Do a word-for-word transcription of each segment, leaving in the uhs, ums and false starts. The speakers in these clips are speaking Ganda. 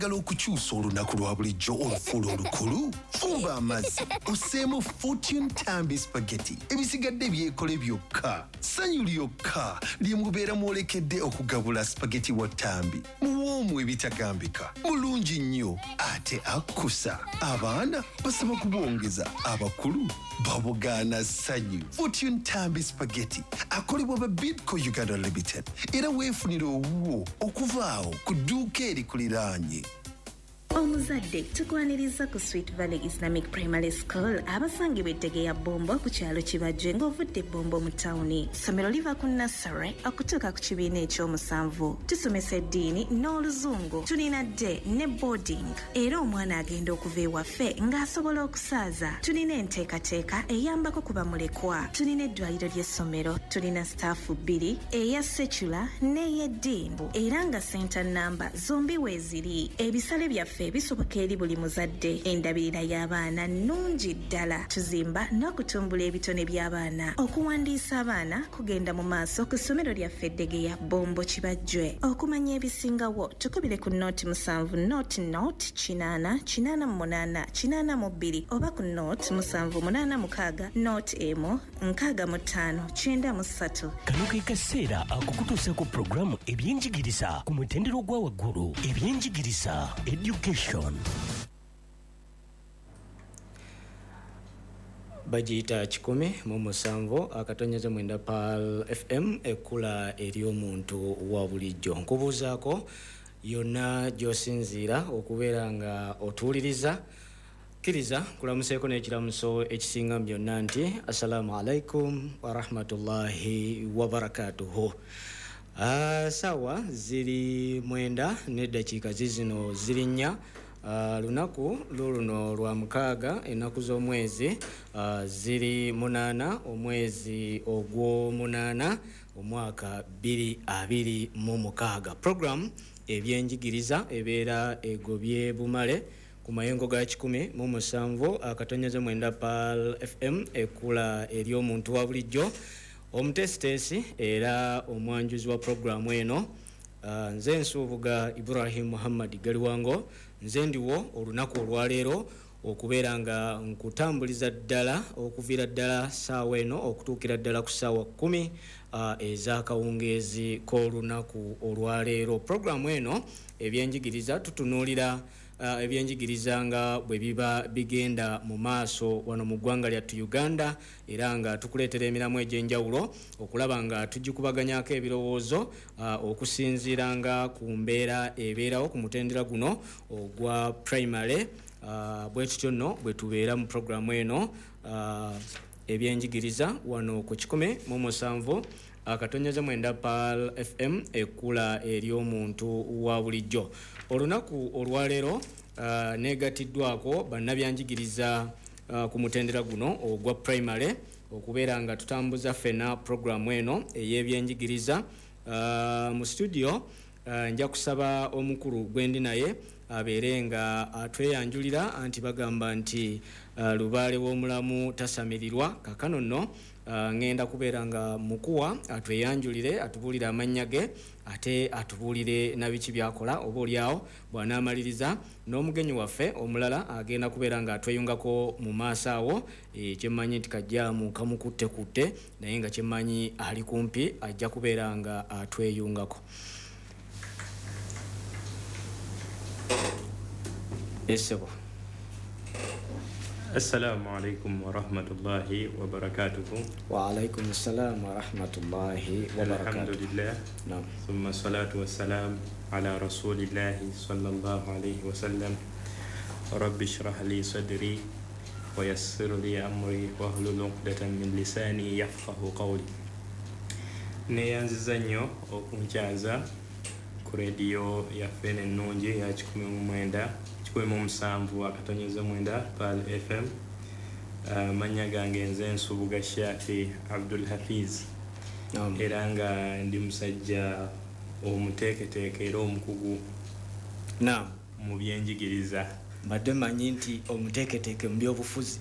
galo okukyusa olunaku lwa bulijjo olufuula olukulu fumba amazzi oseemu Fortune Tambi Spaghetti ebisigadde byekole byokka sanyu lyokka lye mubeera mwolekedde okugabula spaghetti wa Tambi muwoomu ebitagambika mulungi nnyo ate akkusa abaana basaba kubwongeza abakulu babugaana sanyu Fortune Tambi Spaghetti akolebwa ba Bidco Uganda Limited era weefunira owuwo okuvaawo ku dduuka erikuliraanye. Omuzadde tukwaniriza ku Sweet Valley Islamic Primary School abasangibwa Eddegeya Bombo ku kyalo Kibajje ng'ovudde Bombo mu tawuni. Ssomero liva ku nursery okutuuka ku kibiina ekyomusanvu. Tusomesa eddiini n'oluzungu. Tulina day ne boarding era omwana agenda okuva ewaffe ng'asobola okusaaza. Tulina enteekateeka eyambako ku bamulekwa. Tulina eddwaliro ly'essomero. Tulina staafu bbiri eya secular n'ey'eddiini era nga center number zombi weeziri. Ebisale byaffe bisoboka eri buli muzadde. Endabirira y'abaana nnungi ddala. Tuzimba n'okutumbula ebitone by'abaana. Okuwandiisa abaana kugenda mu maaso ku ssomero lyaffe Eddegeya Bombo Kibajje. Okumanya ebisingawo tukubire ku nooti musanvu nooti nooti kinaana kinaana mu munaana kinaana mu bbiri oba ku nooti musanvu munaana mukaaga nooti emu nkaaga mu ttaano kyenda mu ssatu. Kano ke kaseera akukutuusa ku programu ebyenjigiriza ku mutendera ogwa waggulu. Ebyenjigiriza education. Bajiyita kikumi mu musanvu akatonnyeza mwenda Pal F M ekkula eri omuntu wa bulijjo. Nkubuuzaako yonna gy'osinziira okubeera nga otuuliriza. Kkiriza kulamuseeko n'ekiramuso ekisinga mu byonna nti assalamu alaikum wa rahmatullahi wa barakatuhu. Uh, sawa ziri mwenda n'eddakiika zizino ziri nnya. Uh, lunaku luluno lwa mukaaga ennaku z'omwezi uh, ziri munaana omwezi ogw'omunaana omwaka bbiri abiri mu mukaaga. Program ebyenjigiriza ebeera egobye bumale ku mayengo ga kikumi mu musanvu akatonnyeza mwenda Pal F M ekkula eri omuntu wa bulijjo. Omutesitesi era omwanjuzi wa programu eno uh, nze nsuubuga Ibrahim Muhammad Galiwango. Nze ndiwo olunaku olwaleero okubeera nga nkutambuliza ddala okuviira ddala ssaawa eno okutuukira ddala ku ssaawa kkumi uh, ez'akawungeezi k'olunaku olwaleero. Programu eno ebyenjigiriza tutunuulira Uh, ebyenjigiriza nga bwe biba bigenda mu maaso wano mu ggwanga lyattu Uganda era nga tukuleetera emiramu egy'enjawulo okulaba nga tugikubaganyako ebirowoozo uh, okusinziira nga ku mbeera ebeerawo ku mutendera guno ogwa primary. Uh, bwe tutyo nno bwe tubeera mu programu eno uh, ebyenjigiriza wano ku kikumi mu musanvu akatonnyeza mwenda Pal F M ekkula eri omuntu wa bulijjo. Olunaku olwaleero uh, negatiddwako bannabyanjigiriza uh, ku mutendera guno ogwa primary okubeera nga tutambuza ffena programu eno ey'ebyenjigiriza. Uh, mu studio uh, nja kusaba omukulu gwendi naye abeere nga atweyanjulira anti bagamba nti uh, lubaale w'omulamu tasamirirwa. Kakano nno uh, ngenda kubeera nga mukuwa atweyanjulire atubuulire amannya ge ate atubuulire na biki byakola oba oliawo bw'anaamaliriza n'omugenyi waffe omulala agenda kubeera nga atweyungako mu maaso awo. E, kyemmanyi nti kajjaamu kamukuttekutte naye nga kyemmanyi ali kumpi ajja kubeera nga atweyungako. Esebo. Assalamu alaikum wa rahmatullahi wa barakatuhu. Wa alaikum assalam wa rahmatullahi wa barakatuhu. Alhamdulillah. Naam. Thumma salatu wassalam ala rasulillahi sallallahu alayhi wa sallam. Rabbi shrah li sadri wa yassir li amri wa hlul uqdatan min lisani yafqahu qawli. Neyanziza nnyo okunkyaza ku radio yaffe ennungi ya kikumi mu mwenda kikumi mu musanvu akatonnyeza mwenda Pal F M. Uh, manya gange nze nsubuga Shafi Abdul Hafiz. Naam. Era nga ndi musajja omuteeketeeke era omukugu Naam. mu byenjigiriza. Mbadde manyi nti omuteeketeeke mu byobufuzi.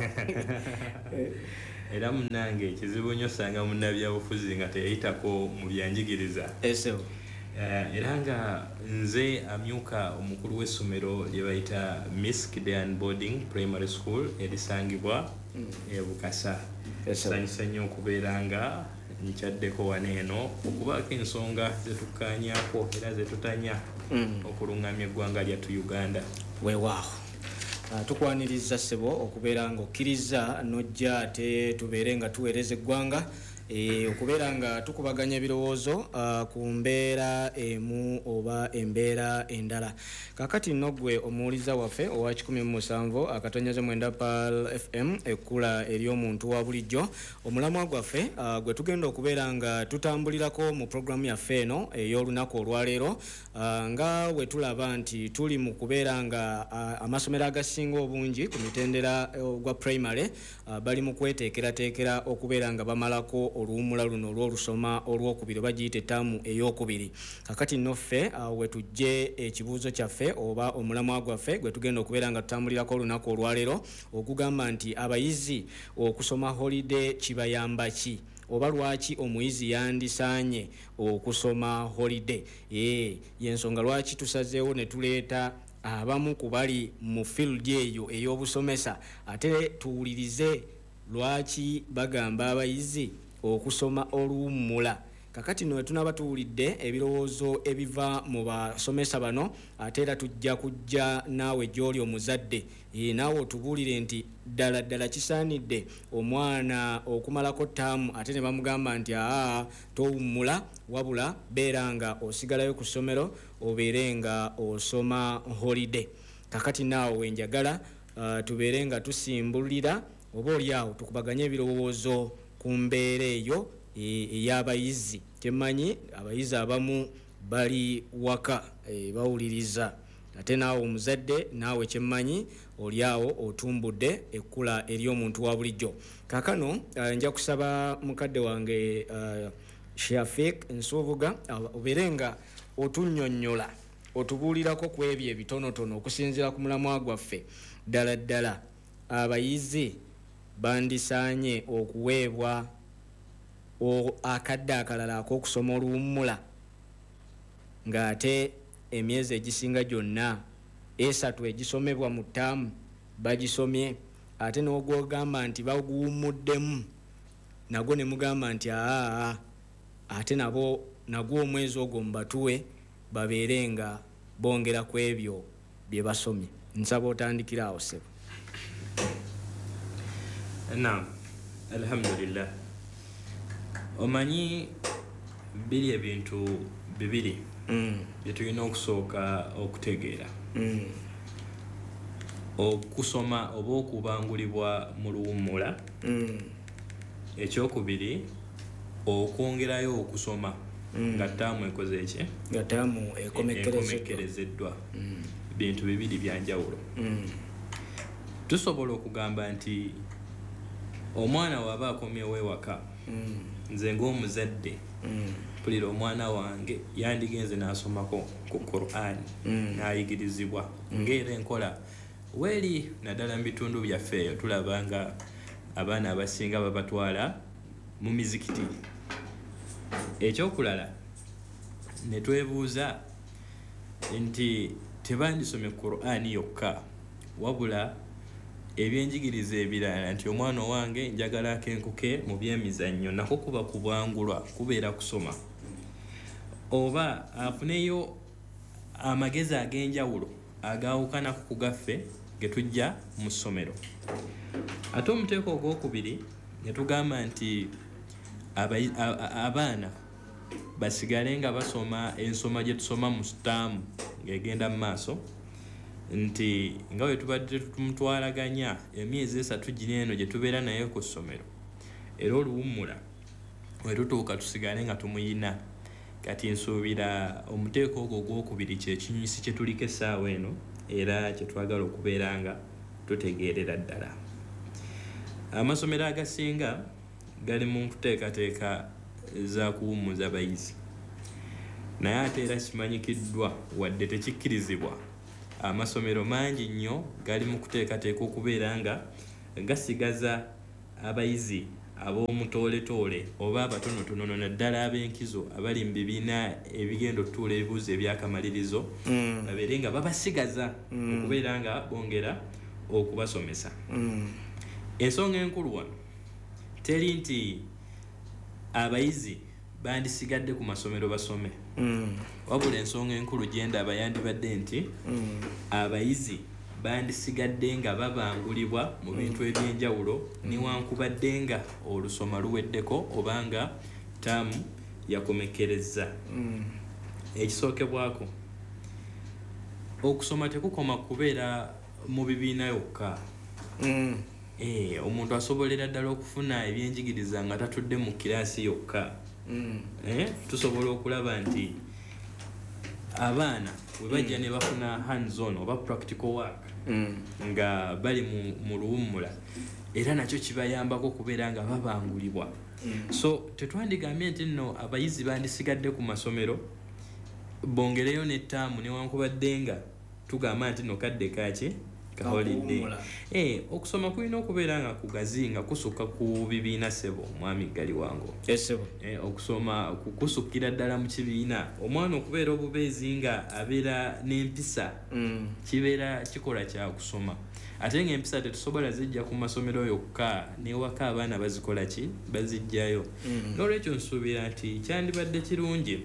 Era munnange ekizibu nnyo osanga munnabyabufuzi nga teyayitako mu byanjigiriza. Esewo. uh, era nga nze amyuka omukulu w'essomero lye bayita Miss Kidean Boarding Primary School erisangibwa mm. e Bukasa. Nsanyusa nnyo okubeera nga nkyaddeko wano eno okubaako ensonga zetukkaanyaako era zetutanya mm. okuluŋŋamya eggwanga lyattu Uganda. Weewaawo. Uh, tukwaniriza ssebo okubeera ng'okkiriza n'ojja ate tubeere nga tuweereza eggwanga e, okubeera nga tukubaganya ebirowoozo uh, ku mbeera emu oba embeera endala. Kakati nno gwe omuwuliza waffe owa kikumi mu musanvu akatonnyeze mwenda Pal F M ekkula ery'omuntu wa bulijjo, omulamwa gwaffe uh, gwe tugenda okubeera nga tutambulirako mu programu yaffe eno ey'olunaku olwaleero uh, nga we tulaba nti tuli mu kubeera nga uh, amasomero agasinga obungi ku mitendera uh, gwa primary uh, bali mu kweteekerateekera okubeera nga bamalako oluwummula luno olw'olusoma olwokubiri bagiyita ettaamu ey'okubiri. Kakati nno ffe uh, we tujje ekibuuzo kyaffe oba omulamwa gwaffe gwe tugenda okubeera nga tutambulirako olunaku olwaleero okugamba nti abayizi okusoma holiday kibayamba ki oba lwaki omuyizi yandisaanye okusoma holiday. Ee yensonga lwaki tusazeewo ne tuleeta abamu ku bali mu field eyo ey'obusomesa ate tuwulirize lwaki bagamba abayizi okusoma oluwummula. Kakati nno tunaba tuwulidde ebirowoozo ebiva mu basomesa bano ate era tujja kujja naawe gy'oli omuzadde e, naawe otubuulire nti ddala ddala kisaanidde omwana okumalako ttaamu ate ne bamugamba nti aa towummula wabula beera nga osigalayo ku ssomero obeere nga osoma holiday. Kakati naawe wenjagala uh, tubeere nga tusimbulira oba oliawo tukubaganye ebirowoozo ku mbeera eyo ey'abayizi. Temanyi abayizi abamu bali waka e, bawuliriza ate naawe omuzadde naawe kyemmanyi oliawo otumbudde ekkula ery'omuntu wa bulijjo. Kaakano uh, nja kusaba mukadde wange uh, Shafiq Nsubuga obeere nga otunnyonnyola otubuulirako ku ebyo ebitonotono okusinziira ku mulamwa gwaffe ddala ddala abayizi bandisaanye okuweebwa o akadde akalala ak'okusoma oluwummula ng'ate emyezi egisinga gyonna esatu egisomebwa mu ttaamu bagisomye ate n'ogwogamba nti baguwummuddemu nagwo ne mugamba nti aa ate nabo nagwo omwezi ogwo mubatuwe babeere nga bongera ku ebyo bye basomye. Nsaba otandikira awo ssebo. Naam, alhamdulillah. Omanyi biri ebintu bibiri mm. bye tulina okusooka okutegeera. Mm. Okusoma oba okubangulibwa mu luwummula. Mm. Ekyokubiri okwongerayo okusoma mm. nga ttaamu ekoze eki? Nga ttaamu ekomekerezeddwa. Mm. Bintu bibiri byanjawulo. Mm. Tusobola okugamba nti omwana waba akomyewo ewaka mm. nze ng'omuzadde mm. pulira omwana wange yandigenze n'asomako ku Qur'an mm. n'ayigirizibwa mm. ng'era enkola weeri naddala mu bitundu byaffe eyo tulaba nga abaana abasinga babatwala mu mizikiti. Ekyokulala ne twebuuza nti tebandisomye Qur'an yokka wabula ebyenjigiriza ebirala nti omwana wange njagala akenkuke mu byemizannyo nako kuba kubwangulwa kubeera kusoma oba afuneyo amagezi ag'enjawulo agaawukana ku gaffe ge tujja mu ssomero. Ate omuteeko ogwokubiri ne tugamba nti abaana basigale nga basoma ensoma gye tusoma mu ttaamu ng'egenda mu maaso nti nga we tubadde tumutwalaganya emyezi esatu gino eno gye tubeera naye ku ssomero era oluwummula we tutuuka tusigale nga tumuyina. Kati nsuubira omuteeko ogwo ogwokubiri kyekinyusi kye tuliko essaawa eno era kye twagala okubeera nga tutegeerera ddala. Amasomero agasinga gali mu kuteekateeka za kuwummuza bayizi naye ate era kimanyikiddwa wadde tekikkirizibwa amasomero mangi nnyo gali mu kuteekateeka okubeera nga gasigaza abayizi ab'omutooletoole oba abatonotono naddala ab'enkizo abali mu bibiina ebigenda otutuula ebibuuzo ebyakamalirizo mm. babeere nga babasigaza mm. okubeera nga bongera okubasomesa mm. ensonga enkulu wano teri nti abayizi bandisigadde ku masomero basome mm. wabula ensonga enkulu gyendaba yandibadde nti mm. abayizi bandisigadde nga babangulibwa mu bintu mm. ebyenjawulo mm. niwankubadde nga olusoma luweddeko obanga taamu yakomekereza mm. ekisookebwako okusoma tekukoma kubeera mu bibiina yokka mm. e, omuntu asobolera ddala okufuna ebyenjigiriza nga tatudde mu kiraasi yokka mm. e, tusobola okulaba nti abaana bwe bajja mm. ne bafuna hands on oba practical work mm. nga bali mu, mu luwummula era nakyo kibayambako okubeera nga babangulibwa mm. so tetwandigambye nti nno abayizi bandisigadde ku masomero bongereyo n'ettaamu newankubadde nga tugamba nti nno kadde kaki ka holiday eh okusoma kulina okubeera nga kugazi nga kusukka ku bibiina sebo mwami gali wango esebo eh okusoma kukusukira ddala mu kibiina omwana okubeera obubeezi nga abeera n'empisa mm. kibeera kikola kya kusoma ate ng'empisa tetusobola zijja ku masomero yokka newaka abaana bazikola ki bazijjayo mm. n'olwekyo nsuubira nti kyandibadde kirungi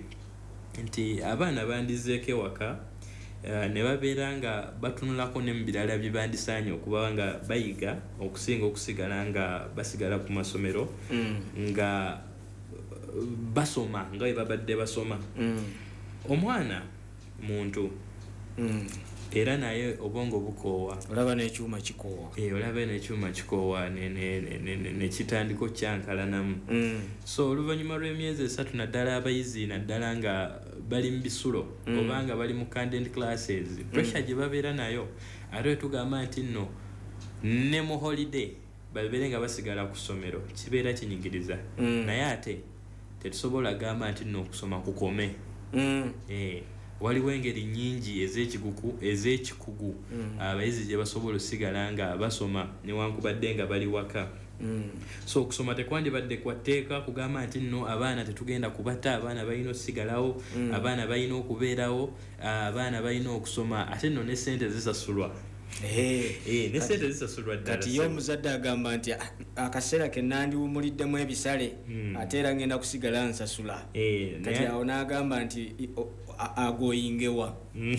nti abaana bandizeeko ewaka Uh, ne babeera nga batunulako ne mu birala bye bandisaanye okuba nga bayiga okusinga okusigala nga basigala ku masomero mm. nga uh, basoma nga bwe babadde basoma mm. omwana muntu mm. era naye obwongo bukoowa olaba n'ekyuma kikoowa e, olaba n'ekyuma kikoowa nekitandiko kyankalanamu mm. so oluvannyuma lw'emyezi esatu naddala abayizi naddala nga bali mu bisulo mm. oba nga bali mu candent classes pressure mm. gye babeera nayo ate tugamba nti nno ne mu holiday babeere nga basigala ku ssomero kibeera kinyigiriza mm. naye ate tetusobola gamba nti nno okusoma kukome mm. e, waliwo engeri nnyingi ez'ekikugu ez'ekikugu mm. abayizi gye basobola osigala nga basoma newankubadde nga bali waka mm. so okusoma tekwandibadde kwatteeka kugamba nti nno abaana tetugenda kubata abaana balina osigalawo mm. abaana balina okubeerawo abaana balina okusoma ate nno ne ssente zisasulwa Eh, eh ne sente zisasulwa ddala kati yo muzadde agamba nti akaseera ke nandiwumuliddemu ebisale mm. ate era ngenda kusigala nsasula eh kati awo n'agamba nti agoyingewa mm.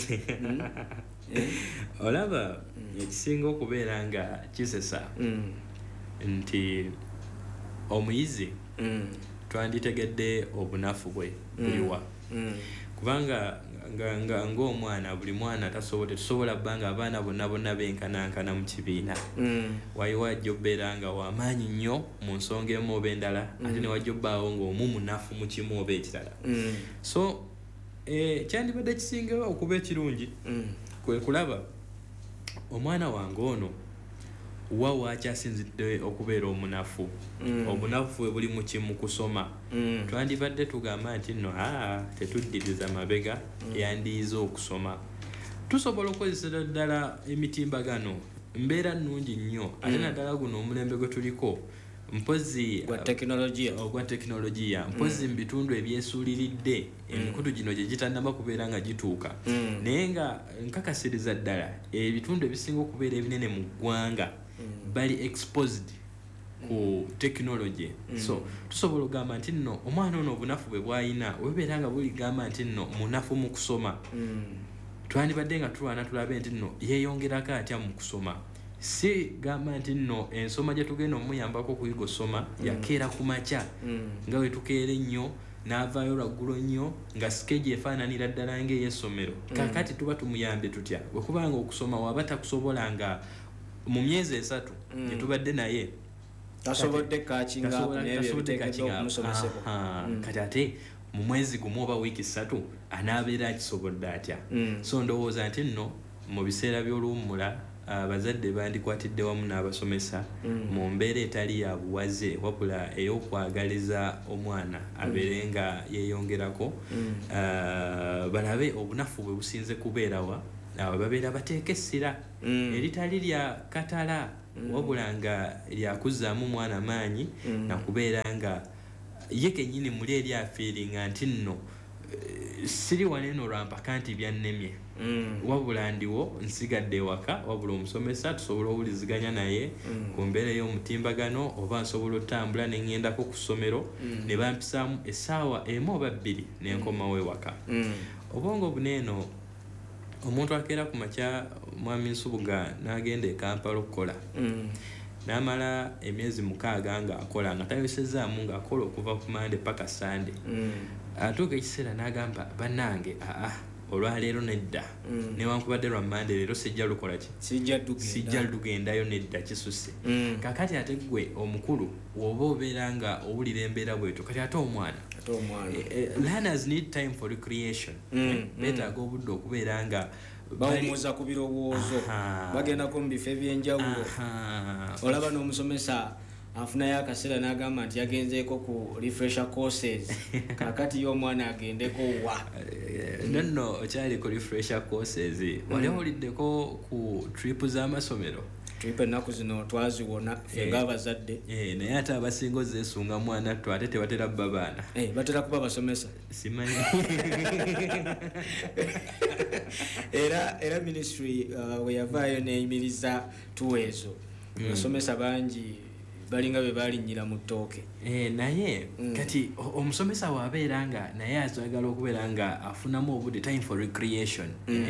eh? olaba mm. ekisinga okubeera nga kisesa mm. nti omuyizi mm. twanditegedde obunafu bwe buliwa mm. mm. kubanga nga nga ng'omwana buli mwana tasobola tusobola bbanga abaana bonna bonna benkanankana mu kibiina mm. wayiwo ajja obbeera nga wamaanyi nnyo mu nsonga emu oba endala mm. ate ne wajja obbaawo ng'omu munafu mu kimu oba ekirala mm. so eh, kyandibadde kisinga okuba ekirungi mm. kwe kulaba omwana wange ono wa wakyasinzidde okubeera omunafu mm. obunafu bwe buli mu kimu kusoma mm. twandibadde tugamba nti nno aa tetuddiriza mabega mm. yandiyiza okusoma tusobola okukozesera ddala emitimbagano mbeera nnungi nnyo ate mm. naddala guno omulembe gwe tuliko mpozi gwa tekinologiya ogwa tekinologiya mpozi mu mm. bitundu ebyesuuliridde emikutu mm. gino gye gitannaba kubeera nga gituuka mm. naye nga nkakasiriza ddala ebitundu ebisinga okubeera ebinene mu ggwanga mm. bali exposed ku technology mm. so tusobola okugamba nti nno omwana ono obunafu bwe bwayina webeera nga buligamba nti nno munafu mu kusoma mm. twandibadde nga tulwana tulabe nti nno yeeyongerako atya mu kusoma si gamba nti nno ensoma gye tugenda omuyambako okuyiga osoma mm. yakeera ku makya mm. nga we tukeera ennyo n'avaayo lwaggulo nnyo nga sikeji efaananira ddala ng'ey'essomero mm. kakati tuba tumuyambye tutya bwekubanga okusoma waba takusobola nga mu myezi esatu mm. gyetubadde naye tasobodde kakinga n'ebyo biteekeddwa okumusomesebwa mm. kati ate mu mwezi gumu oba wiiki ssatu anaabeera akisobodde atya mm. so ndowooza nti nno mu biseera by'oluwummula abazadde bandikwatidde wamu n'abasomesa mu mm. mbeera etali ya buwaze wabula ey'okwagaliza omwana abeere nga yeeyongerako mm. uh, balabe obunafu bwe businze kubeerawa abo babeera bateeka essira Mm. eritali lya katala wabula nga lyakuzaamu mwana maanyi nakubeera nga ye kennyini muli eri afiiringa nti nno eh, siri waneeno lwampaka nti byannemye wabula ndiwo nsigadde ewaka wabula omusomesa tusobola owuliziganya naye ku mbeera y'omutimbagano oba nsobola otambula ne ŋŋendako ku ssomero ne bampisaamu essaawa emu oba bbiri ne nkomawo ewaka obwongo buneeno omuntu akeera ku makya mwami Nsubuga n'agenda e Kampala okukola n'amala emyezi mukaaga nga akola nga tayosezaamu ng'akola okuva ku mande paka sande atuuka ekiseera n'agamba bannange aa olwaleero nedda newankubadde lwa mande leero sijja lukola ki sijja lugendayo nedda kisuse kakati ate gwe omukulu woba obeera nga owulira embeera bwetu kati ate omwana learners need time for recreation beetaaga obudde okubeera nga bawumuza ku birowoozo bagendako mu bifo ebyenjawulo olaba n'omusomesa afunayo akaseera n'agamba nti yagenzeeko ku refresher courses kakati y'omwana agendeko wa nonno okyali ku refresher courses wali owuliddeko ku trip z'amasomero trip ennaku zino twaziwona ffe ng'abazadde naye ate abasinga ozeesunga mwana ttu ate tebatera bba baana batera kuba basomesa simanyi era era ministry we yavaayo neyimiriza tuweezo abasomesa bangi balinga be balinnyira mu ttooke naye kati omusomesa waabeera nga naye azagala okubeera nga afunamu obudde time for recreation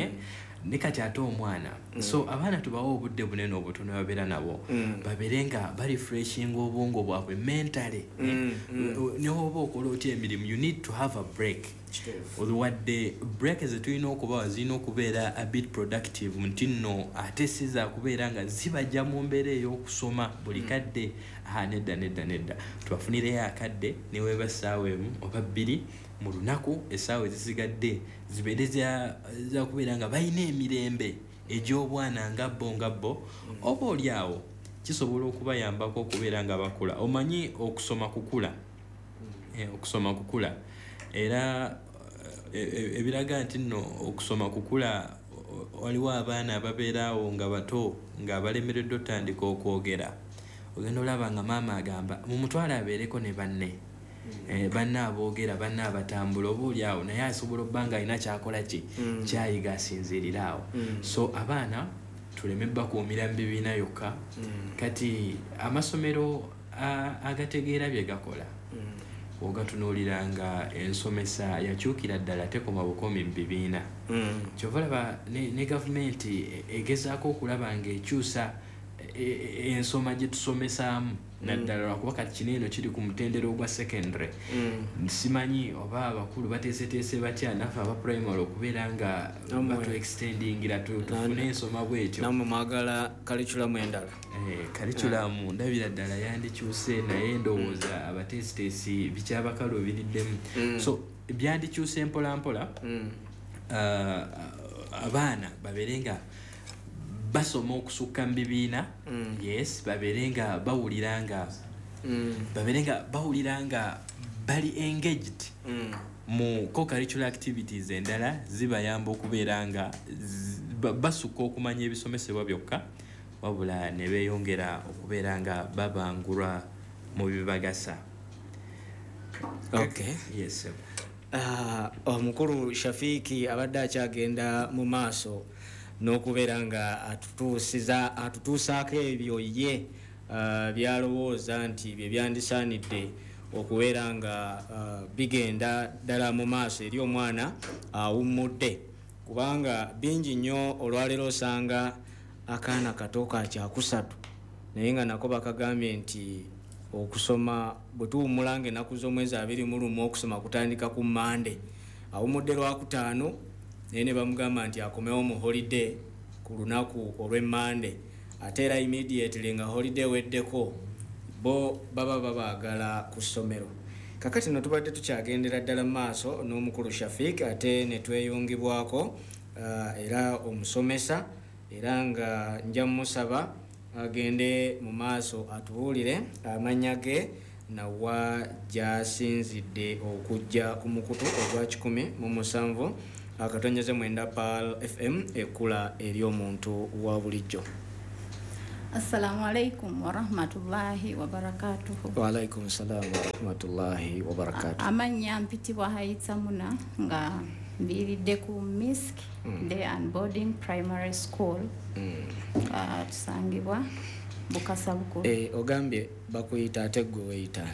ne kati ate omwana so abaana tubawa obudde bunene obutono babeera nabo babeere nga barefreshinga obwongo bwabwe mentally ne woba okola otya emirimu you need to have a break wadde break zetulina okubawa zirina okubeera a bit productive nti nno ate siza kubeera nga zibajja mu mbeera ey'okusoma buli kadde nedda nedda nedda tubafunireyo akadde neweeba essaawa emu oba bbiri mu lunaku essaawa ezisigadde zibeere za kubeera nga balina emirembe egy'obwana nga bbo nga bbo oba oli awo kisobola okubayambako okubeera nga bakula omanyi okusoma kukula okusoma kukula era ebiraga nti nno okusoma kukula waliwo abaana ababeeraawo nga bato nga balemereddwa otandika okwogera ogenda olaba nga maama agamba mumutwale abeereko ne banne banne aboogera banne abatambula oba oli awo naye asobola obba nga alina kyakola ki kyayiga asinziirira awo so abaana tuleme bakuumira mu bibiina yokka kati amasomero agategeera bye gakola ogatunuulira nga ensomesa yakyukira ddala tekoma bukomi mu bibiina kyova olaba ne gavumenti egezaako okulaba ng'ekyusa ensoma gye tusomesaamu naddala lwakuba kati kino eno kiri ku mutendero ogwa secondary simanyi oba abakulu bateeseteese batya naffe aba primary okubeera nga batu extendingira tufune ensoma bwetyo namwe mwagala curriculum endala curriculum ndabira ddala yandikyuse naye ndowooza abateesiteesi bikyabakala obiriddemu so byandikyuse mpolampola abaana babeere nga basoma okusukka mu bibiina yes babeere nga bawulira nga babeere nga bawulira nga bali engaged mu co-curricular activities endala zibayamba okubeera nga basukka okumanya ebisomesebwa byokka wabula ne beeyongera okubeera nga babangulwa mu bibagasa okay yes omukulu Shafiiki abadde akyagenda mu maaso n'okubeera nga atutuusiza atutuusaako ebyo ye byalowooza nti bye byandisaanidde okubeera nga bigenda ddala mu maaso eri omwana awummudde kubanga bingi nnyo olwaleero osanga akaana kato ka kyakusatu naye nga nako bakagambye nti okusoma bwe tuwummula ng'ennaku z'omwezi abiri mu lumu okusoma kutandika ku Mande awummudde lwakutaano naye ne bamugamba nti akomewo mu holiday ku lunaku olw'emmande ate era immediately nga holiday weddeko bo baba babaagala ku ssomero kakati no tubadde tukyagendera ddala mu maaso n'omukulu Shafiik ate ne tweyongibwako uh, era omusomesa era nga nja musaba agende mu maaso atubuulire amannya ge nawa gy'asinzidde okujja ku mukutu ogwa kikumi mu musanvu akatonyeze mwenda Pearl F M ekula eri omuntu wa bulijjo. Assalamu alaikum wa rahmatullahi wa barakatuhu. Wa alaikum assalam wa rahmatullahi wa barakatuhu. Amanya mpitibwa Haitsa Muna nga mbiridde ku Misk mm. Day and Boarding Primary School mm. uh, tusangibwa Bukasa Bukulu. Eh, ogambye bakuyita ate gwe weyitani.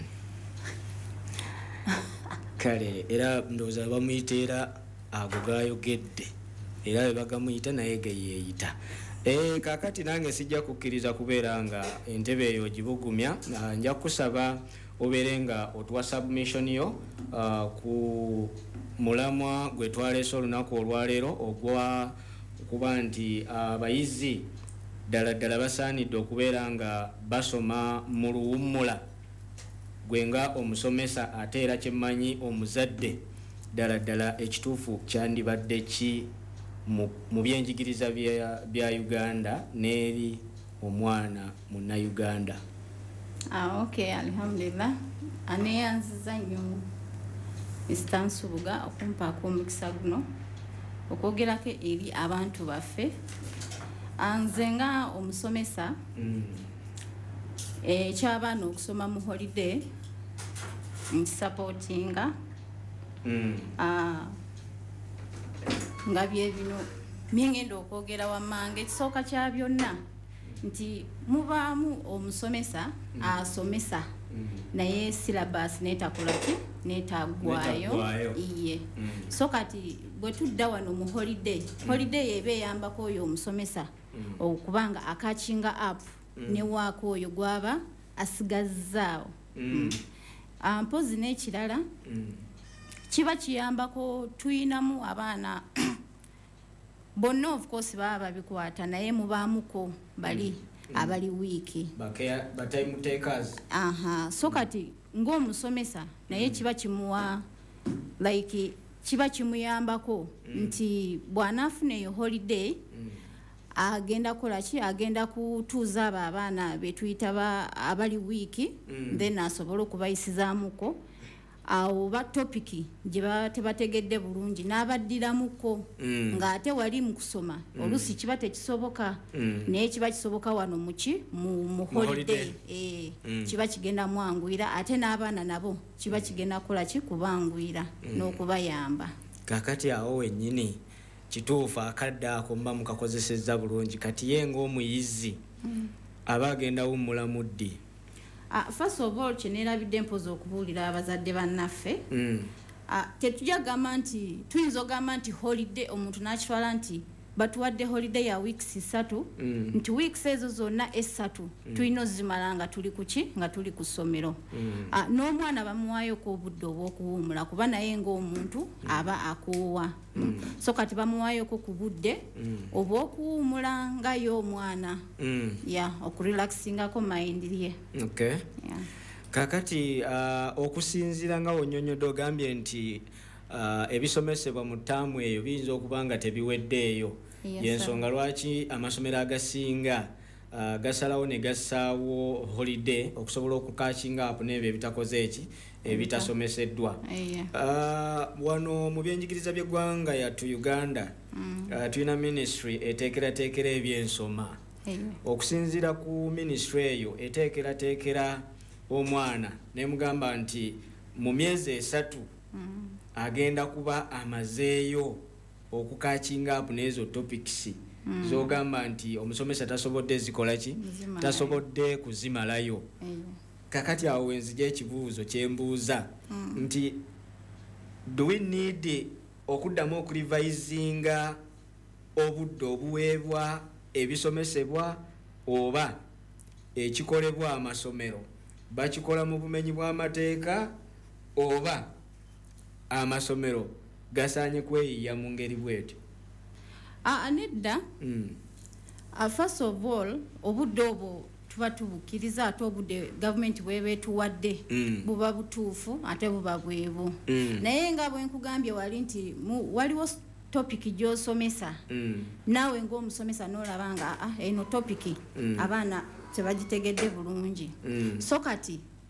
Kale era ndoza bamuyitira agogayogedde era bagamuyita naye geyeyita. Eh kakati nange sijja kukkiriza kubeera nga entebe eyo gibugumya. Nja kusaba oberenga otwa submission yo uh, ku mulamwa gwe twaleese olunaku olwaleero ogwa okuba nti abayizi uh, ddala ddala basaanidde okubeera nga basoma mu luwummula gwe nga omusomesa ate era kyemmanyi omuzadde ddala ddala ekituufu kyandibadde ki mu byenjigiriza bya Uganda n'eri omwana munnayuganda. Ah, okay, alhamdulillah. Aneyanziza nnyo Mister Nsubuga okumpaako omukisa guno okwogerako eri abantu baffe. Anze nga omusomesa mm. eky'abaana okusoma mu holiday nsupportinga mm. uh, nga bye bino myengenda okwogera wammange ekisooka kya byonna nti mubaamu omusomesa mm. asomesa mm. naye syllabus netakolaki netagwayo iye mm. so kati bwe tudda wano mu holiday mm. holiday ebe eyambako oyo omusomesa mm. okubanga akakinga up mm. ne waako oyo gwaba asigazzaawo mm. mm. mpozi n'ekirala mm. kiba kiyambako tuyinamu abaana bonna of course baba babikwata naye mubaamuko bali mm. abali wiki ba time takers. Aha, so kati ng'omusomesa naye kiba kimuwa like kiba kimuyambako mm. nti bw'anaafuna eyo holiday mm. agenda kola ki agenda kutuuza abo abaana betuyita abali wiki mm. then asobola okubayisizaamuko awo ba topiki gye tebategedde bulungi n'abaddiramuko mm. ng'ate wali mu kusoma mm. olusi kiba tekisoboka mm. naye kiba kisoboka wano muki mu holiday eh mm. kiba kigenda mwangwira ate n'abaana nabo kiba kigenda kola ki kubangwira mm. n'okubayamba. Kakati awo wennyini kituufu akadde ako mba mukakozesezza bulungi kati ye ng'omuyizi mm. aba agenda wummula muddi. Uh, first of all kyenerabidde mpoza okubuulira abazadde bannaffe mm. uh, tetujja gamba nti tuyinza ogamba nti holiday omuntu n'akitwala nti batuwadde holiday ya weeks esatu mm. nti weeks ezo zonna esatu mm. tulina ozimala nga tuli kuki nga tuli ku ssomero mm. uh, n'omwana bamuwaayoko obudde obw'okuwummula kuba naye ng'omuntu mm. aba akoowa mm. so kati bamuwaayoko ku budde mm. obw'okuwummula nga y'omwana mm. ya okurelaxingako mind lye. Okay. Yeah. Kakati uh, okusinziira nga wonyonyodde ogambye nti uh, ebisomesebwa mu ttaamu eyo biyinza okuba nga tebiweddeeyo. Yes, yensonga lwaki amasomero agasinga uh, gasalawo ne gassaawo holiday okusobola okukakinga apo n'ebyo ebitakoze eki ebitasomeseddwa. Yeah. Uh, wano mu byenjigiriza by'eggwanga yattu Uganda mm. uh, tulina ministry eteekerateekera ebyensoma. Yeah. Okusinziira ku ministry eyo eteekerateekera omwana nemugamba nti mu myezi esatu mm. agenda kuba amazeeyo okukakinga up n'ezo topics mm. zogamba nti omusomesa tasobodde zikola ki tasobodde kuzimalayo. Mm. Kakati awo wenzija ekibuuzo kyembuuza mm. nti do we need okuddamu okurivisinga obudde obuweebwa ebisomesebwa oba ekikolebwa amasomero bakikola mu bumenyi bw'amateeka oba amasomero gasaanye kweyiya mu ngeri bwetyo? Ah, nedda mm. uh, first of all obudde obwo tuba tubukiriza ate obudde government bwebetuwadde mm. buba butuufu ate buba bwebu mm. naye nga bwe nkugambye wali nti waliwo topic gy'osomesa mm. naawe ng'omusomesa n'olaba nga ah, eno topic mm. abaana tebagitegedde bulungi mm. so kati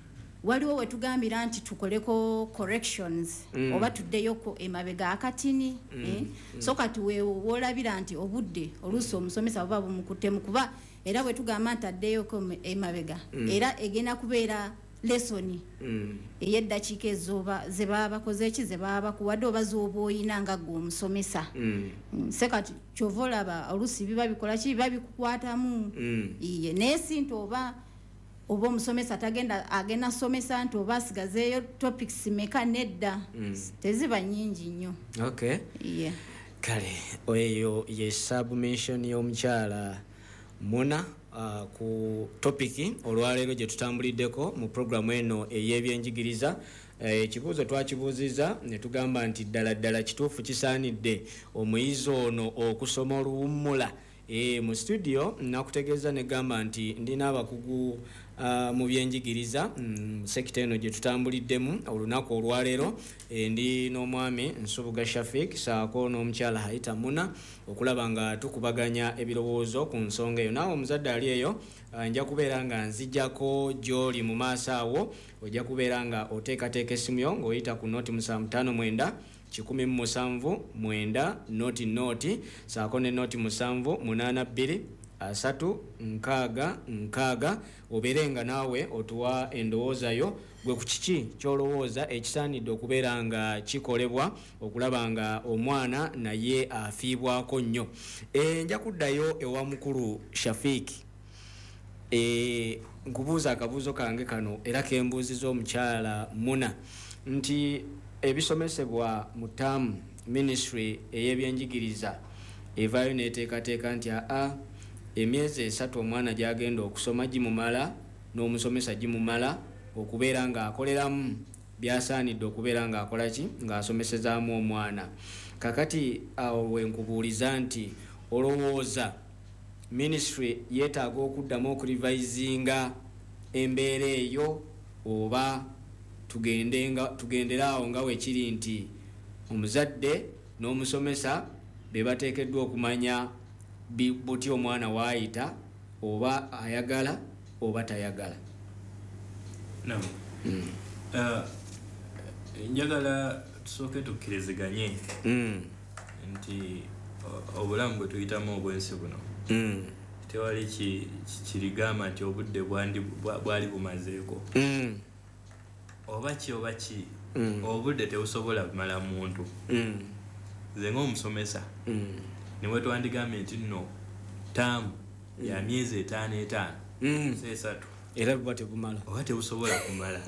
waliwo wetugambira nti tukoleko corrections mm. oba tuddeyoko emabega akatini mm. eh? mm. so kati weolabira nti obudde oluusi omusomesa buba bumukuttemu kuba era bwetugamba nti addeyoko emabega mm. era egenda kubeera lesoni mm. ey'eddakiika ezoba ze baba bakoze eki ze baba bakuwadde oba z'oba oyina nga ggwe omusomesa mm. mm. se kati kyova olaba oluusi biba bikola ki biba bikukwatamu mm. iye naye si nti oba oba omusomesa tagenda agenda somesa nti oba asigazeeyo topics meka nedda mm. teziba nnyingi nnyo okay yeah. kale eyo ye submission y'omukyala Muna uh, ku topiki olwaleero gye tutambuliddeko mu programu eno ey'ebyenjigiriza ekibuuzo uh, twakibuuziza ne tugamba nti ddala ddala kituufu kisaanidde omuyizi ono okusoma oluwummula e, mu studio nakutegeeza ne gamba nti ndina abakugu Uh, mu byenjigiriza mm, sekita eno gye tutambuliddemu olunaku olwaleero e, ndi n'omwami Nsubuga Shafik saako n'omukyala Haita Muna okulaba nga tukubaganya ebirowoozo ku nsonga eyo. Naawe omuzadde ali eyo uh, nja kubeera nga nzijjako gy'oli mu maaso awo ojja kubeera nga oteekateeka essimu yo ng'oyita ku noti musanvu ttaano mwenda kikumi mu musanvu mwenda noti noti saako ne noti musanvu munaana bbiri asatu nkaaga nkaaga oberenga naawe otuwa endowooza yo gwe ku kiki kyolowooza ekisaanidde okubeera nga kikolebwa okulaba nga omwana naye afiibwako nnyo. E, nja kuddayo ewa mukulu Shafik e, nkubuuza akabuuzo kange kano era kembuuziza omukyala Muna nti ebisomesebwa mu taamu ministry ey'ebyenjigiriza evaayo neteekateeka nti aa emyezi esatu omwana gyagenda okusoma gimumala n'omusomesa gimumala okubeera nga akoleramu byasaanidde okubeera nga akola ki ng'asomesezaamu omwana. Kakati awo wenkubuuliza nti olowooza ministry yeetaaga okuddamu okurivisinga embeera eyo oba tugendera awo nga wekiri nti omuzadde n'omusomesa be bateekeddwa okumanya buti omwana waayita oba ayagala oba tayagala. No. Mm. Uh, njagala tusooke tukkiriziganye mm. nti obulamu bwe tuyitamu obwensi buno mm. tewali kirigamba nti obudde bwali bumazeeko mm. oba ki oba ki mm. obudde tebusobola kumala muntu mm. nze ng'omusomesa mm. niwe twandigambye nti nno taamu mm. ya myezi etaano etaano mm. seesatu era buba tebumala oba tebusobola kumala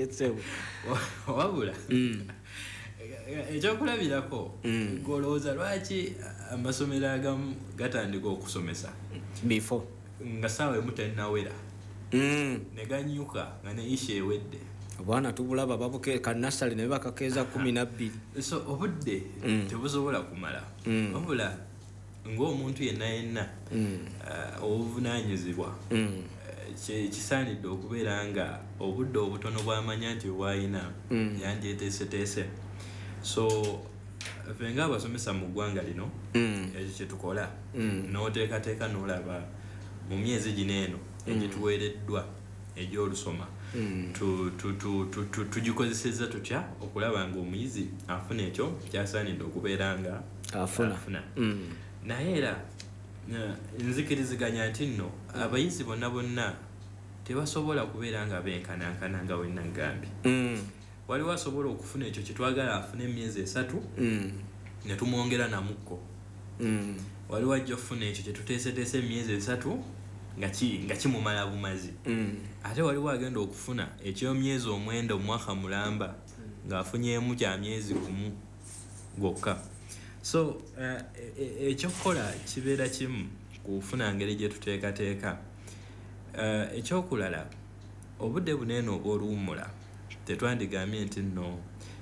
wabula mm. ekyokulabirako mm. golowooza lwaki amasomero agamu gatandika okusomesa before nga saawa emu tennawera mm. ne ganyuka nga ne isha ewedde obwana tubulaba babuke kanasali ne bakakeeza kumi na bbiri so obudde mm. tebusobola kumala mm. wabula ng'omuntu yenna yenna mm. uh, obuvunaanyizibwa mm. uh, kisaanidde okubeera nga obudde obutono bw'amanya nti bwayina mm. yandyeteeseteese. So ffe ng'abasomesa mu ggwanga lino mm. ekyo kye tukola mm. n'oteekateeka n'olaba mu myezi gino eno egituweereddwa egy'olusoma mm. tugikozesezza tutya okulaba ng'omuyizi afuna ekyo kyasaanidde okubeera nga afuna, afuna. Mm. naye era nzikiriziganya nti nno abayizi bonna bonna tebasobola kubeera nga benkanankana nga wenna ngambye mm. waliwo asobola okufuna ekyo kyetwagala afune emyezi esatu mm. ne tumwongera namukko mm. waliwo ajja okufuna ekyo kyetuteeseteese emyezi esatu nga kimumala bumazi mm. ate waliwo agenda okufuna ekyomyezi omwenda omwaka mulamba ng'afunyemu kya myezi gumu gwokka. So ekyokukola kibeera kimu kufuna ngeri gye tuteekateeka. Ekyokulala obudde buneeno obw'oluwummula tetwandigambye nti nno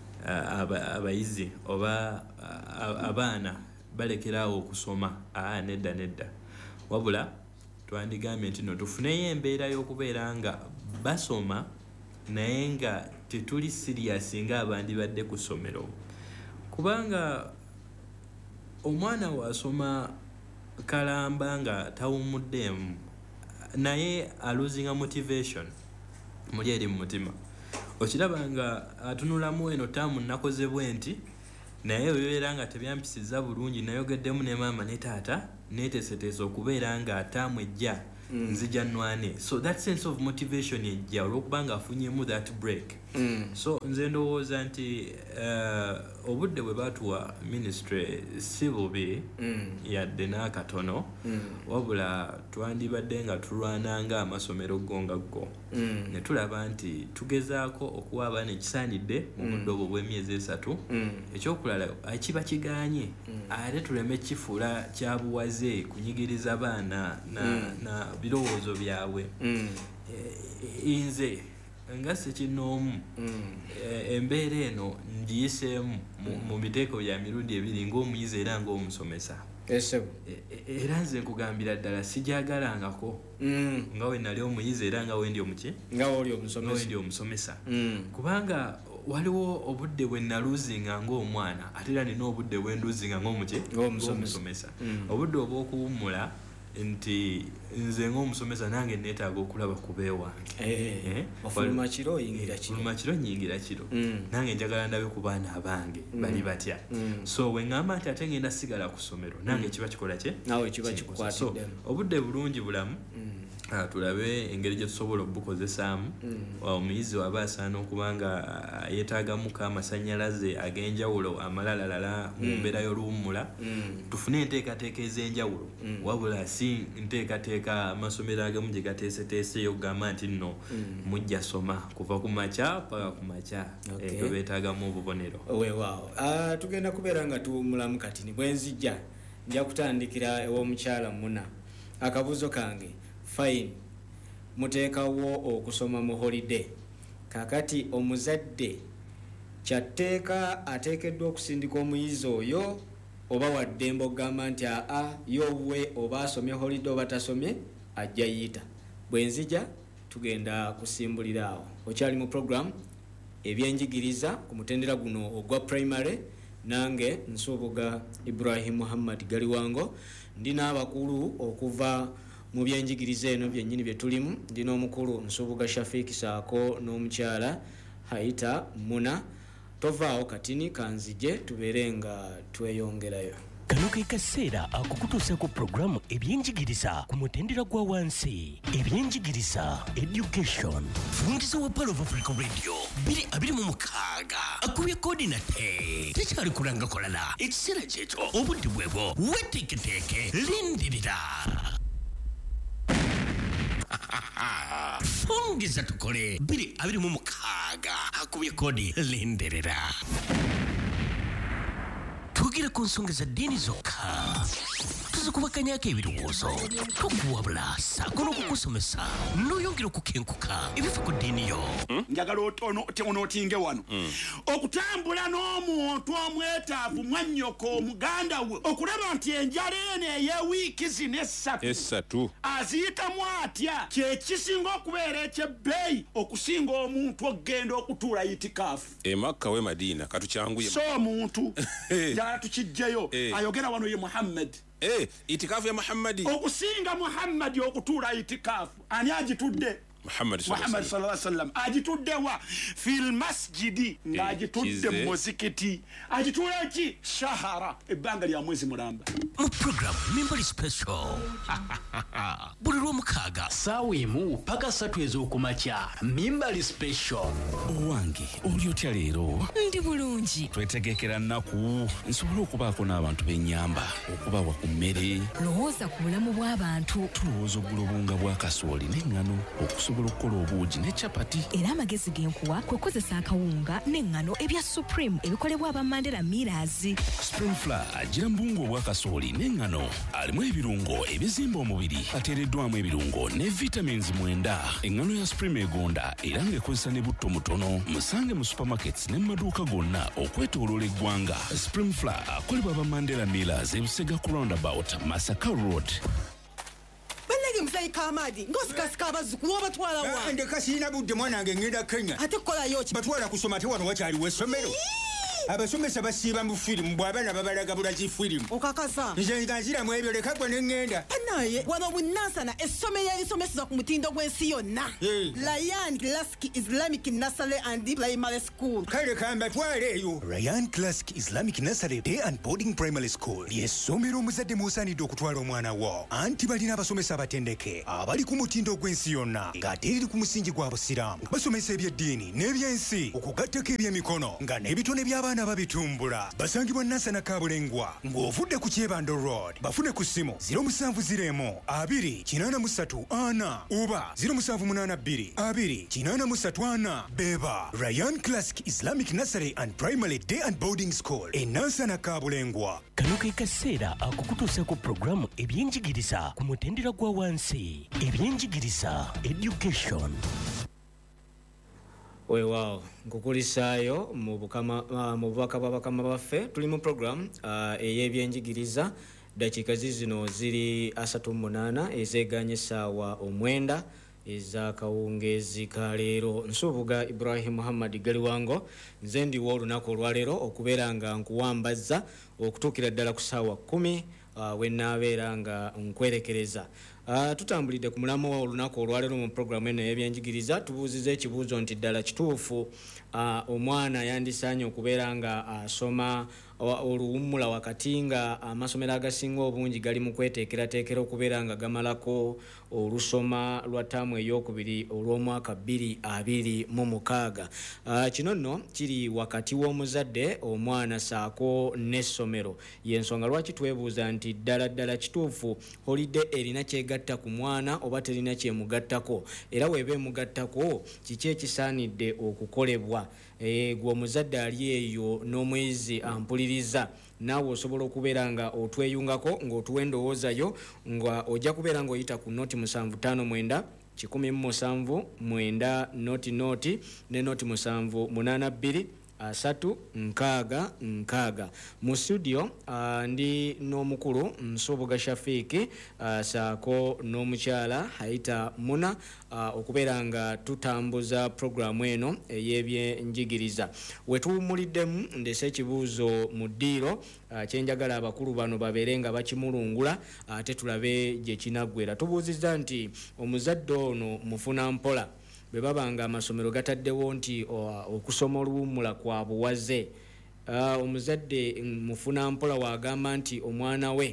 abayizi oba abaana balekerawo okusoma aa nedda nedda wabula twandigambye nti nno tufuneyo embeera y'okubeera nga basoma naye nga tetuli serious nga abandi badde ku ssomero kubanga omwana wasoma kalamba nga tawumuddemu naye aluzinga motivation muli eri mu mutima okiraba nga atunulamu eno taamu nakoze bwenti naye bibeera nga tebyampisiza bulungi nayogeddemu ne maama ne taata neeteeseteese okubeera nga ataamu ejja mm. nzija nwane so that sense of motivation ejja olwokubanga afunyemu that break mm. so nze ndowooza nti uh, obudde bwe batuwa ministry si bubi mm. yadde n'akatono mm. wabula twandibadde nga tulwananga amasomero gonga go mm. ne tulaba nti tugezaako okuwa abaana ekisaanidde mu budde obwo bw'emyezi esatu mm. ekyokulala kiba kiganye mm. ate tuleme kifuula kyabuwaze kunyigiriza baana na, mm. na birowoozo byabwe mm. e, nze nga sekinoomu mm. e, embeera eno ndiyiseemu mu mm. miteeko bya mirundi ebiri ng'omuyizi era ng'omusomesa Ese e, era nze nkugambira ddala sijagalangako mm. nga we nali omuyizi era nga wendi omuki nga oli omusomesa wendi omusomesa mm. kubanga waliwo obudde bwe naluzinga ng'omwana ate era nina obudde bwe nduzinga ng'omuki ng'omusomesa mm. obudde obw'okuwummula nti nze ng'omusomesa nange neetaaga okulaba ku beewange eh, ofuluma kiro oyingira kiro ofuluma kiro nyingira kiro mm. nange njagala ndabe ku baana abange mm. bali batya mm. so we ŋŋamba nti ate ngenda sigala ku ssomero nange mm. kiba kikola kye nawe kiba kikukwatidde so obudde bulungi bulamu mm. Uh, tulabe engeri gye tusobola obukozesaamu mm. omuyizi waba asaana okuba nga uh, yeetaagamuko amasannyalaze ag'enjawulo amalalalala mu mbeera y'oluwummula mm. tufune enteekateeka ez'enjawulo mm. wabula si nteekateeka amasomero agamu gye gateeseteeseyo okugamba nti nno mm. mujja soma kuva ku makya paka ku makya okay. ebyo beetaagamu obubonero weewaawo uh, tugenda kubeera nga tuwummulamu kati ni bwe nzijja nja kutandikira ew'omukyala Muna akabuuzo kange fine muteekawo okusoma mu holiday kakati omuzadde kyatteeka ateekeddwa okusindika omuyizi oyo oba waddembe okugamba nti aa yowe oba asomye holiday oba tasomye ajja yiyita bwe nzija tugenda kusimbulira awo okyali mu program ebyenjigiriza ku mutendera guno ogwa primary nange nsuubuga Ibrahim Muhammad Galiwango ndina abakulu okuva mu byenjigiriza eno byennyini bye tulimu ndina omukulu Nsubuga Shafiki saako n'omukyala Haita Muna tovaawo katini kanzije tubeere nga tweyongerayo kano ke kaseera akukutuusa ku programu ebyenjigiriza ku mutendera gwa wansi ebyenjigiriza education fungizo wa Pearl of Africa Radio biri abiri mu mukaaga akubye kodi nate tekyali kulanga kolala ekiseera kyekyo obudde bwebwo weteeketeeke lindirira fungiza tukole biri abiri mu mukaaga akubye kodi lindirira tugire ku nsonga za ddiini zokka tuzikubakanyako ebirowoozo tokuwabula saako n'okukusomesa n'oyongera okukenkuka ebifa ku ddiini yo njagala onootinge wano okutambula n'omuntu omwetaavu mwannyoko muganda we okulaba nti enjala eno ey'ewiiki zino essatu essatu aziyitamu atya kyekisinga okubeera ekyebbeeyi okusinga omuntu okgenda okutuula itikaafu emakka we Madiina katukyanguye so omuntu njagala tukijjeyo ayogera wano ye Muhammad eh itikaafu ya Muhammadi okusinga Muhammadi okutuula itikaafu ani agitudde Muhammad sallallahu alaihi wasallam agitudde wa fil masjidi ngagitudde mu muzikiti agitula ki shahara ebbanga lya mwezi mulamba mu program Mimbali Special buli lw'omukaaga ssaawa emu paka ssatu ez'okumakya Mimbali Special owange oli otya leero ndi bulungi twetegekera nnaku nsobole okubaako n'abantu b'ennyamba okubawa ku mmere lowooza ku bulamu bw'abantu tulowooza oggula obunga bwa kasooli n'eŋŋano okusobola okukola obuugi ne capati era amagezi genkuwa kwe kozesa akawunga n'eŋŋano ebya Supreme ebikolebwa aba Mandela Millers. Spring Flour agira mbungu obwa kasooli n'eŋŋano alimu ebirungo ebizimba omubiri ateereddwamu ebirungo ne vitamins mwenda eŋŋano ya Supreme egonda era ng'ekozesa ne butto mutono musange mu supermarkets ne mu maduuka gonna okwetooloola eggwanga. Spring Flour akolebwa aba Mandela Millers e Busega ku roundabout Masaka Road. Mzai Kamadi ngosikasika abazzukulu obatwala wa ndeka sirina budde mwanange ngenda Kenya ate kolayo ki batwala kusoma te wano wakyali w'essomero abasomesa basiiba mu firimu bw'abaana babalaga bulaki firimu okakasa nze nga nziramu ebyo leka gwe ne ŋŋenda naye wano bunansana essomero erisomeseza ku mutindo gw'ensi yonna Ryan Classic Islamic Nursery and Primary School kale kambatwale eyo Ryan Classic Islamic Nursery Day and Boarding Primary School ly'essomero omuzadde mw'osaanidde okutwala omwana wo anti balina abasomesa abatendeke abali ku mutindo gw'ensi yonna ng'ate eriri ku musingi gwa busiraamu basomesa ebyeddiini n'ebyensi okugattako ebyemikono nga n'ebitone by'abaana babitumbula basangibwa nansana kabulengwa ng'ovudde ku kyebando road bafune ku ssimu ziro musanvu ziro emu abiri kinaana mu ssatu ana oba ziro musanvu munaana bbiri abiri kinaana mu ssatu ana beba Ryan Classic Islamic Nursery and Primary Day and Boarding School e nansana kabulengwa. Kano ke kaseera akukutuusa ku programu ebyenjigiriza ku mutendera gwa wansi ebyenjigiriza education. Weewaawo nkukulisaayo mu bukama uh, mu bubaka bw'abakama baffe tuli mu program uh, ey'ebyenjigiriza dakiika zino ziri asatu mu munaana ezeeganya essaawa omwenda ez'akawungeezi ka leero. Nsuubuga Ibrahim Muhammad Galiwango nze ndiwo olunaku olwaleero okubeera nga nkuwambazza okutuukira ddala ku ssaawa kkumi uh, we nnaabeera nga nkwerekereza. Uh, tutambulidde ku mulamu wa olunaku olwaleero mu programu eno y'ebyenjigiriza tubuuziza ekibuuzo nti ddala kituufu uh, omwana yandisaanye okubeera nga asoma uh, oluwummula wakati nga amasomero agasinga obungi gali mu kweteekerateekera okubeera nga gamalako olusoma lwa ttaamu ey'okubiri olw'omwaka bbiri abiri mu mukaaga. Uh, kino nno kiri wakati w'omuzadde omwana saako n'essomero y'ensonga lwaki twebuuza nti ddala ddala kituufu holide erina kyegatta ku mwana oba terina kyemugattako era weeba emugattako kiki ekisaanidde okukolebwa. E, gwe omuzadde ali eyo n'omwezi ampuliriza naawe osobola okubeera nga otweyungako ng'otuwa endowoozayo nga ojja kubeera ng'oyita ku noti musanvu ttaano mwenda kikumi mu musanvu mwenda noti noti ne noti musanvu munaana bbiri asatu nkaaga nkaaga. Mu studio uh, ndi n'omukulu Nsuubuga Shafiiki uh, saako n'omukyala Haita Muna uh, okubeera nga tutambuza programu eno ey'ebyenjigiriza. We tuwumuliddemu ndese ekibuuzo mu ddiiro uh, kyenjagala abakulu bano babeere nga bakimulungula ate uh, tulabe gye kinaggwera. Tubuuzizza nti omuzadde ono mufuna mpola bwe babanga amasomero gataddewo nti okusoma oluwummula kwa buwaze. Uh, omuzadde mufuna mpola wagamba nti omwana we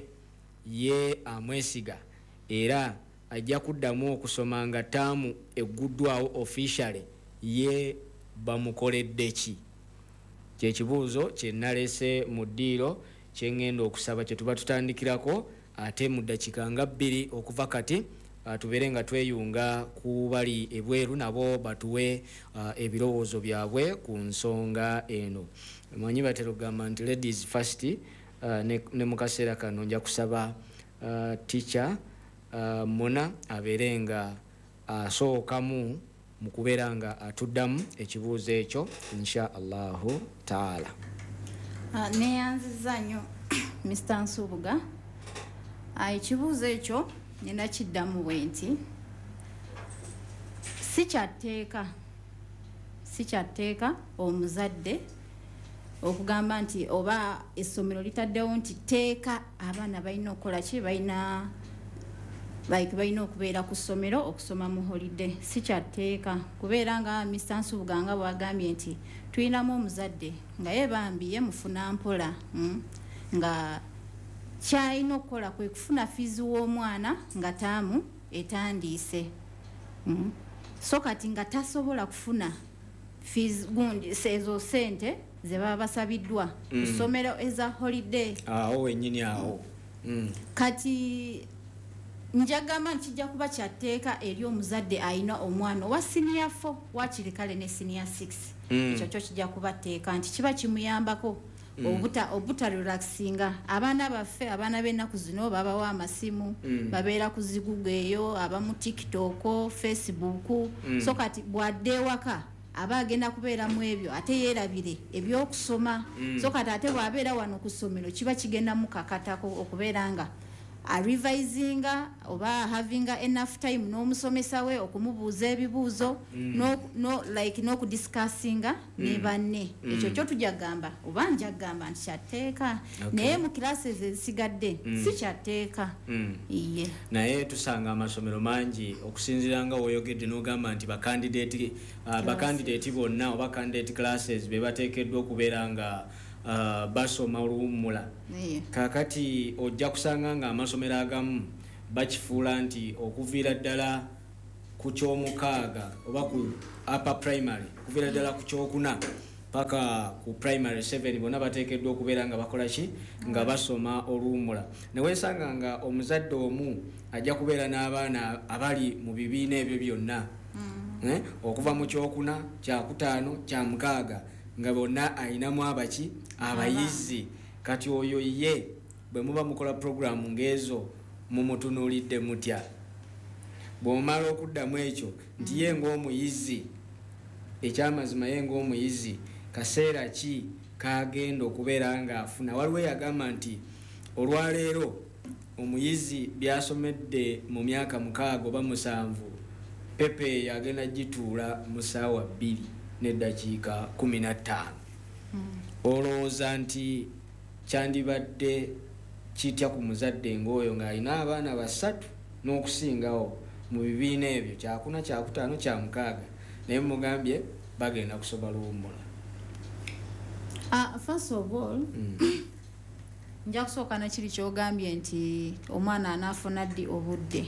ye amwesiga era ajja kuddamu okusoma nga ttaamu egguddwawo officially ye bamukoledde ki? Kyekibuuzo kye nalese mu ddiiro kye ŋŋenda okusaba kye tuba tutandikirako ate mu ddakiika nga bbiri okuva kati Uh, tubeere nga tweyunga ku bali ebweru nabo batuwe uh, ebirowoozo byabwe ku nsonga eno. Mwanyi batera okugamba nti ladies first uh, ne, ne mu kaseera kano nja kusaba uh, teacher uh, Muna abeere nga asookamu uh, mu kubeera nga atuddamu ekibuuzo ekyo insha Allahu taala. Uh, neyanziza nnyo Mister Nsuubuga uh, ekibuuzo ekyo nina kiddamu bwe nti si kyatteeka si kyatteeka omuzadde okugamba nti oba essomero litaddewo nti tteeka abaana balina okukola ki balina like balina okubeera ku ssomero okusoma mu holiday. Si kyatteeka kubeera nga Mister Nsuubuga nga bwagambye nti tulinamu omuzadde nga yebambiye mufuna mpola mm? nga kyalina okukola kwe kufuna fiizi w'omwana nga ttaamu etandiise mm. so kati nga tasobola kufuna fiizi gundi ezo ssente ze baba basabiddwa ku mm. ssomero eza holiday awo wennyini awo mm. kati njagamba nti kijja kuba kyatteeka eri omuzadde alina omwana owa senior four wakiri kale ne senior six ekyo mm. kyo kijja kuba tteeka nti kiba kimuyambako Mm. obuta obuta relaxinga abaana baffe abaana b'ennaku zino babawa amasimu mm. babeera ku zigugu eyo abamu TikTok Facebook mm. so kati bwadde waka aba agenda kubeera mu ebyo ate yeerabire ebyokusoma mm. so kati ate bwabeera wano ku ssomero kiba kigenda mu kakatako okubeera nga a revisinga oba having enough time n'omusomesa we okumubuuza ebibuuzo Mm. no, no, like n'okudiscussinga Mm. ne banne Mm. ekyo kyo tujja gamba oba nja gamba nti kyateeka Okay. naye mu classes ezisigadde Mm. si kyateeka Mm. iye naye tusanga amasomero mangi okusinziira nga woyogedde n'ogamba nti bakandidate uh, bakandidate bonna oba candidate classes be bateekeddwa okubeera nga uh, basoma oluwummula Iye. kakati ojja kusanga nga amasomero agamu bakifuula nti okuviira ddala ku kyomukaaga oba ku upper primary okuviira ddala ku kyokuna paka ku primary seven bonna bateekeddwa okubeera nga bakola ki nga basoma oluwummula neweesanga nga omuzadde omu ajja kubeera n'abaana abali mu bibiina ebyo byonna eh? okuva mu kyokuna kyakutaano kyamukaaga nga bonna ayinamu abaki abayizi kati oyo ye bwe muba mukola programu ng'ezo mumutunuulidde mutya bw'omala okuddamu ekyo nti ye ng'omuyizi ekyamazima ye ng'omuyizi kaseera ki kagenda okubeera ng'afuna waliwo yagamba nti olwaleero omuyizi byasomedde mu myaka mukaaga oba musanvu pepe yagenda gituula mu ssaawa bbiri n'eddakiika kumi na ttaano olowooza nti kyandibadde kitya ku muzadde ng'oyo ng'alina abaana basatu n'okusingawo mu bibiina ebyo kyakuna kyakutaano kyamukaaga naye mugambye bagenda kusoba luwummula. Uh, first of all nja kusooka nakiri kyogambye nti omwana anaafuna ddi obudde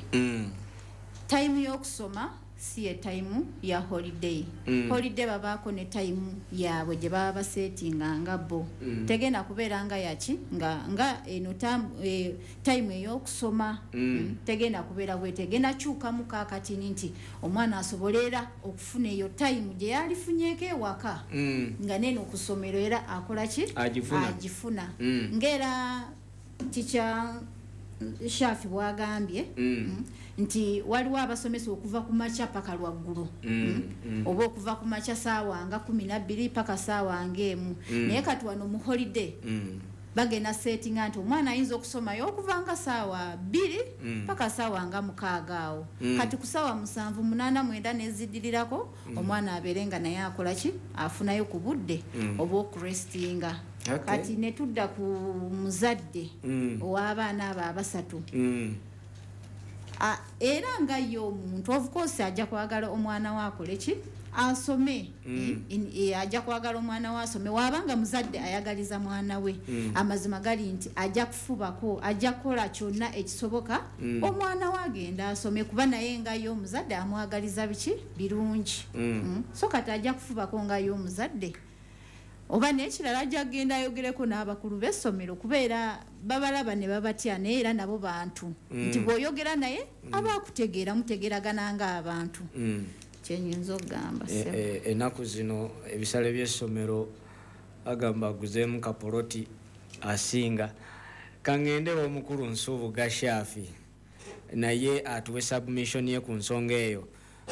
time y'okusoma si ye time ya holiday Mm. holiday babaako ne time yaabwe gye baba basetinga nga bo Mm. tegenda kubeera nga yaki nga nga eno tam, e, time ey'okusoma Mm. mm. tegenda kubeera bwe tegenda kyukamu kaakatini nti omwana asobolera okufuna eyo time gye yalifunyeeko ewaka Mm. nga neno okusomero era akola ki Agifuna. agifuna Mm. ng'era tikya Shafi bwagambye Mm. mm, nti waliwo abasomesa okuva ku makya paka lwaggulu Mm. Mm. oba okuva ku makya saawa nga kumi na bbiri paka saawa ng'emu Mm. naye kati wano mu holiday Mm. bagenda settinga nti omwana ayinza okusomayo okuva nga saawa bbiri Mm. paka saawa nga mukaaga awo Mm. kati ku saawa musanvu munaana mwenda neziddirirako Mm. omwana abeere nga naye akola ki afunayo ku budde Mm. oba okurestinga Okay. kati netudda ku muzadde Mm. ow'abaana abo abasatu Mm. Ah, era nga ye omuntu of course ajja kwagala omwana we akole ki asome Mm. In- in- ajja kwagala omwana we asome waabanga muzadde ayagaliza mwana we Mm. amazima gali nti ajja kufubako ajja kukola kyonna ekisoboka Mm. omwana we agenda asome kuba naye nga ye omuzadde amwagaliza biki birungi Mm. Mm. so kati ajja kufubako nga ye omuzadde oba n'ekirala ajja kugenda ayogereko n'abakulu b'essomero kubeera babalaba ne babatya naye era nabo bantu Mm. nti bw'oyogera naye aba akutegeera mutegeeragana ng'abantu Mm. kyenyinza okugamba E- ssebo. e- ennaku zino ebisale by'essomero agamba aguzeemu kapoloti asinga kaŋŋende w'omukulu nsuubuga Shafi naye atuwe submission ye ku nsonga eyo.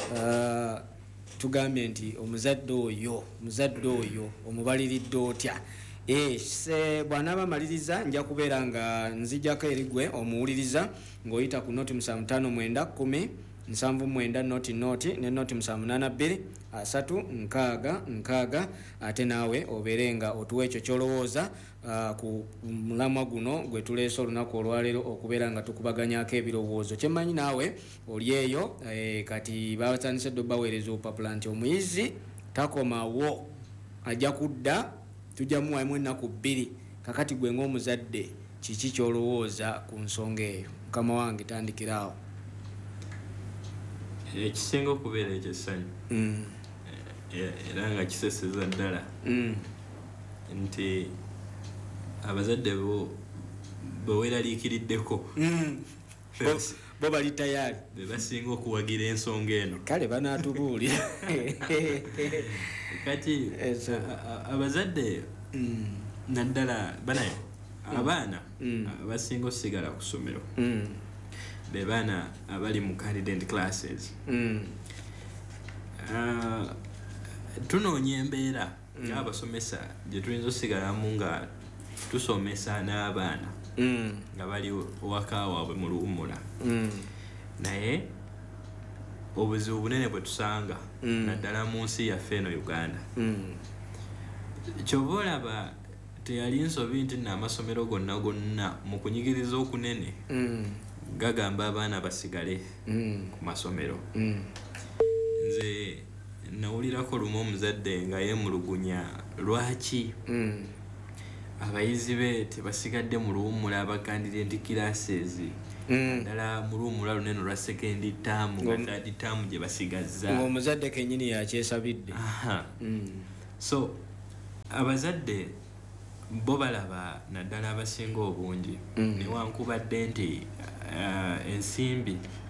Uh, tugambye nti omuzadde oyo omuzadde oyo omubaliridde otya Eh, se bw'anaaba amaliriza nja kubeera nga nzijjako erigwe omuwuliriza ng'oyita ku noti musanvu ttaano mwenda kkumi nsanvu mwenda noti noti ne noti musanvu munaana bbiri asatu nkaaga nkaaga ate naawe obeere nga otuwa ekyo kyolowooza uh, ku mulamwa guno gwe tuleese olunaku olwaleero okubeera nga tukubaganyako ebirowoozo kyemmanyi naawe oli eyo eh, kati batandise dde baweereza obupapula nti omuyizi takomawo ajja kudda tujja muwamu ennaku bbiri kakati gwe ng'omuzadde kiki kyolowooza ku nsonga eyo mukama wange tandikiraawo. Ekisinga okubeera ekyesanyu Mm. E- era nga kiseseza ddala Mm. nti abazadde bo beweeraliikiriddeko Mm. Bo- bo bali tayari be basinga okuwagira ensonga eno kale banaatubuulira kati a- a- abazadde naddala banaye abaana abasinga osigala ku ssomero Mm. be baana abali mu candidate classes. Mm. Uh, tunoonya embeera ng'abasomesa gye tuyinza osigalamu nga tusomesa n'abaana nga bali waka waabwe mu luwummula naye obuzibu bunene bwe tusanga naddala mu nsi yaffe eno Uganda kyova olaba teyali nsobi nti n'amasomero gonna gonna mu kunyigiriza okunene gagamba abaana basigale ku masomero nze nawulirako lumu omuzadde nga yemulugunya lwaki abayizi be tebasigadde mu luwummula abagandira nti classes ddala mu luwummula lunene lwa sekendi taamu nga third taamu gye basigazza ng'omuzadde kennyini yakyesabidde so abazadde bo balaba naddala abasinga obungi newankubadde nti ensimbi